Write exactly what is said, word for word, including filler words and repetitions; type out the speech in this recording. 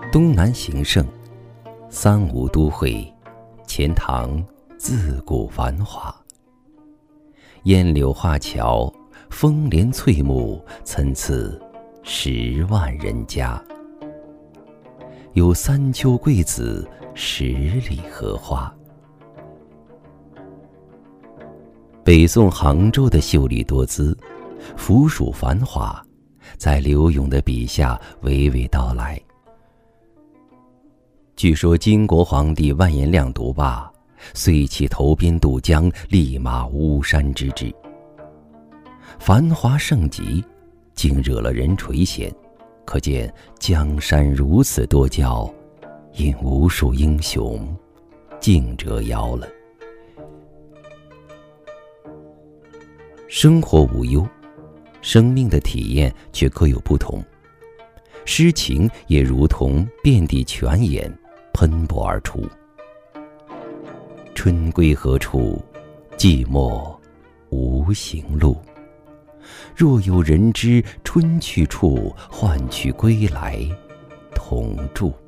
东南形胜，三吴都会，钱塘自古繁华。烟柳画桥，风帘翠幕，参差十万人家。有三秋桂子，十里荷花。北宋杭州的秀丽多姿，府属繁华，在柳永的笔下娓娓道来。据说金国皇帝完颜亮读罢，遂起投鞭渡江，立马巫山之志。繁华盛极，竟惹了人垂涎，可见江山如此多娇，因无数英雄竞折腰了。生活无忧，生命的体验却各有不同。诗情也如同遍地泉眼，喷薄而出。春归何处？寂寞无行路。若有人知春去处，换取归来同住。